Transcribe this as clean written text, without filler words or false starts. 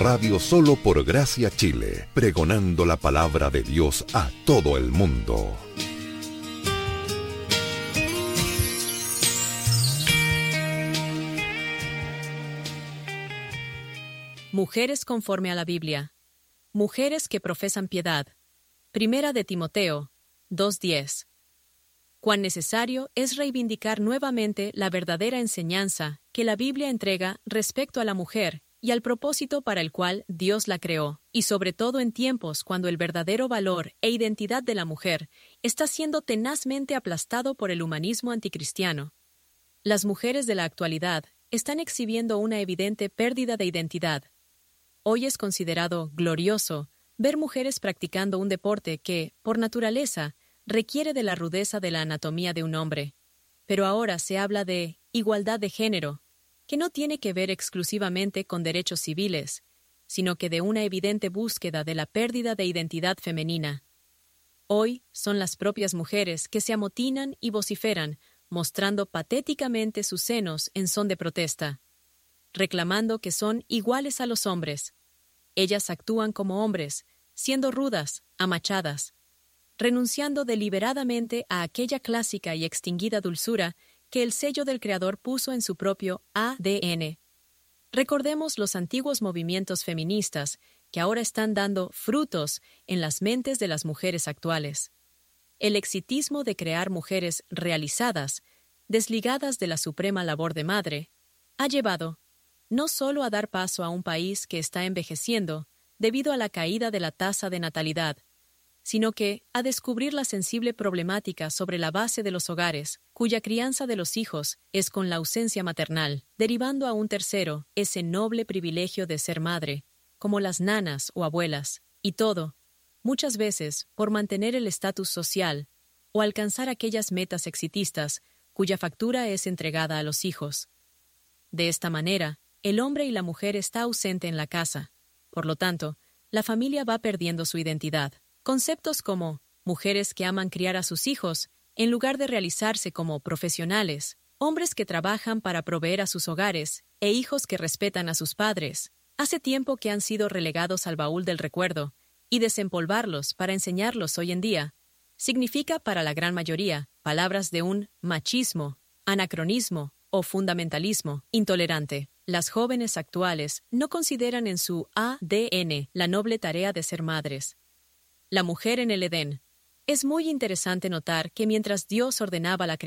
radio solo por Gracia Chile, pregonando la palabra de Dios a todo el mundo. Mujeres conforme a la Biblia. Mujeres que profesan piedad. Primera de Timoteo 2:10. Cuán necesario es reivindicar nuevamente la verdadera enseñanza que la Biblia entrega respecto a la mujer y al propósito para el cual Dios la creó, y sobre todo en tiempos cuando el verdadero valor e identidad de la mujer está siendo tenazmente aplastado por el humanismo anticristiano. Las mujeres de la actualidad están exhibiendo una evidente pérdida de identidad. Hoy es considerado glorioso ver mujeres practicando un deporte que, por naturaleza, requiere de la rudeza de la anatomía de un hombre. Pero ahora se habla de igualdad de género, que no tiene que ver exclusivamente con derechos civiles, sino que de una evidente búsqueda de la pérdida de identidad femenina. Hoy son las propias mujeres que se amotinan y vociferan, mostrando patéticamente sus senos en son de protesta, reclamando que son iguales a los hombres. Ellas actúan como hombres, siendo rudas, amachadas, renunciando deliberadamente a aquella clásica y extinguida dulzura que el sello del Creador puso en su propio ADN. Recordemos los antiguos movimientos feministas que ahora están dando frutos en las mentes de las mujeres actuales. El exitismo de crear mujeres realizadas, desligadas de la suprema labor de madre, ha llevado no solo a dar paso a un país que está envejeciendo debido a la caída de la tasa de natalidad, sino que a descubrir la sensible problemática sobre la base de los hogares, cuya crianza de los hijos es con la ausencia maternal, derivando a un tercero ese noble privilegio de ser madre, como las nanas o abuelas, y todo, muchas veces, por mantener el estatus social o alcanzar aquellas metas exitistas cuya factura es entregada a los hijos. De esta manera, el hombre y la mujer está ausente en la casa. Por lo tanto, la familia va perdiendo su identidad. Conceptos como mujeres que aman criar a sus hijos, en lugar de realizarse como profesionales, hombres que trabajan para proveer a sus hogares e hijos que respetan a sus padres, hace tiempo que han sido relegados al baúl del recuerdo, y desempolvarlos para enseñarlos hoy en día significa para la gran mayoría palabras de un machismo, anacronismo o fundamentalismo intolerante. Las jóvenes actuales no consideran en su ADN la noble tarea de ser madres. La mujer en el Edén. Es muy interesante notar que mientras Dios ordenaba la creación,